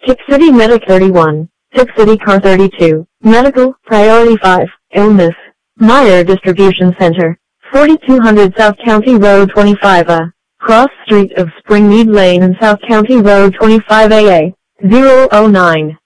Tip City Medic 31, Tip City Car 32, Medical, Priority 5, Illness, Meyer Distribution Center, 4200 South County Road 25A, Cross Street of Springmead Lane and South County Road 25AA, 009.